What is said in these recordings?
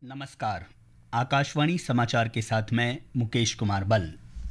नमस्कार। आकाशवाणी समाचार के साथ मैं मुकेश कुमार बल।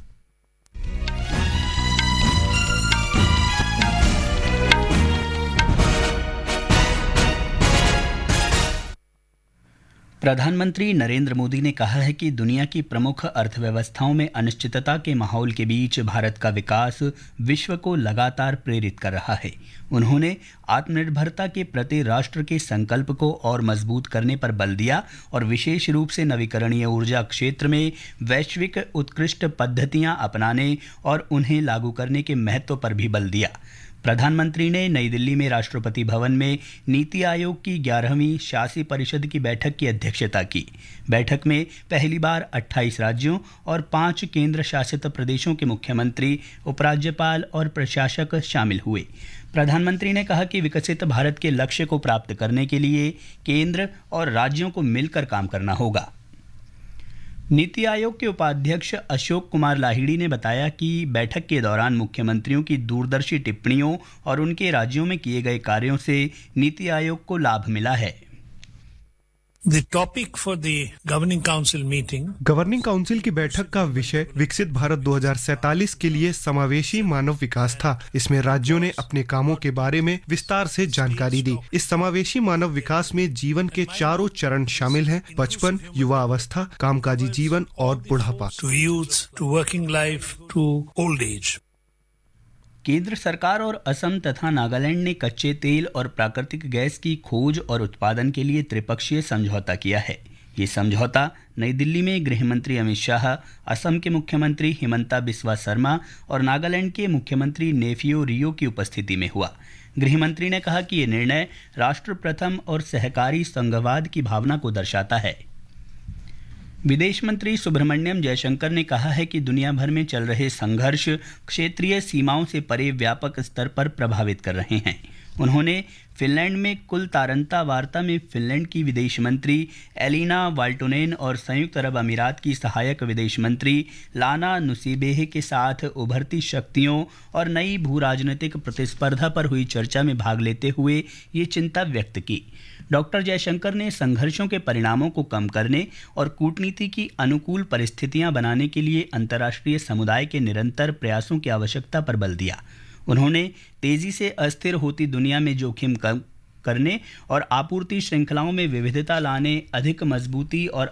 प्रधानमंत्री नरेंद्र मोदी ने कहा है कि दुनिया की प्रमुख अर्थव्यवस्थाओं में अनिश्चितता के माहौल के बीच भारत का विकास विश्व को लगातार प्रेरित कर रहा है। उन्होंने आत्मनिर्भरता के प्रति राष्ट्र के संकल्प को और मजबूत करने पर बल दिया और विशेष रूप से नवीकरणीय ऊर्जा क्षेत्र में वैश्विक उत्कृष्ट पद्धतियां अपनाने और उन्हें लागू करने के महत्व पर भी बल दिया। प्रधानमंत्री ने नई दिल्ली में राष्ट्रपति भवन में नीति आयोग की 11वीं शासी परिषद की बैठक की अध्यक्षता की। बैठक में पहली बार 28 राज्यों और 5 केंद्र शासित प्रदेशों के मुख्यमंत्री, उपराज्यपाल और प्रशासक शामिल हुए। प्रधानमंत्री ने कहा कि विकसित भारत के लक्ष्य को प्राप्त करने के लिए केंद्र और राज्यों को मिलकर काम करना होगा। नीति आयोग के उपाध्यक्ष अशोक कुमार लाहिड़ी ने बताया कि बैठक के दौरान मुख्यमंत्रियों की दूरदर्शी टिप्पणियों और उनके राज्यों में किए गए कार्यों से नीति आयोग को लाभ मिला है। The topic for the Governing Council meeting governing council की बैठक का विषय विकसित भारत 2047 के लिए समावेशी मानव विकास था। इसमें राज्यों ने अपने कामों के बारे में विस्तार से जानकारी दी। इस समावेशी मानव विकास में जीवन के 4 चरण शामिल हैं: बचपन, युवा अवस्था, कामकाजी जीवन और बुढ़ापा। to youth, to working life, to old age. केंद्र सरकार और असम तथा नागालैंड ने कच्चे तेल और प्राकृतिक गैस की खोज और उत्पादन के लिए त्रिपक्षीय समझौता किया है। ये समझौता नई दिल्ली में गृह मंत्री अमित शाह, असम के मुख्यमंत्री हिमंता बिस्वा शर्मा और नागालैंड के मुख्यमंत्री नेफियो रियो की उपस्थिति में हुआ। गृह मंत्री ने कहा कि ये निर्णय राष्ट्र प्रथम और सहकारी संघवाद की भावना को दर्शाता है। विदेश मंत्री सुब्रमण्यम जयशंकर ने कहा है कि दुनिया भर में चल रहे संघर्ष क्षेत्रीय सीमाओं से परे व्यापक स्तर पर प्रभावित कर रहे हैं। उन्होंने फिनलैंड में कुल तारंता वार्ता में फिनलैंड की विदेश मंत्री एलिना वाल्टोनेन और संयुक्त अरब अमीरात की सहायक विदेश मंत्री लाना नुसीबेह के साथ उभरती शक्तियों और नई भू राजनीतिक प्रतिस्पर्धा पर हुई चर्चा में भाग लेते हुए ये चिंता व्यक्त की। डॉक्टर जयशंकर ने संघर्षों के परिणामों को कम करने और कूटनीति की अनुकूल परिस्थितियां बनाने के लिए अंतर्राष्ट्रीय समुदाय के निरंतर प्रयासों की आवश्यकता पर बल दिया। उन्होंने तेजी से अस्थिर होती दुनिया में जोखिम कम करने और आपूर्ति श्रृंखलाओं में विविधता लाने, अधिक मजबूती और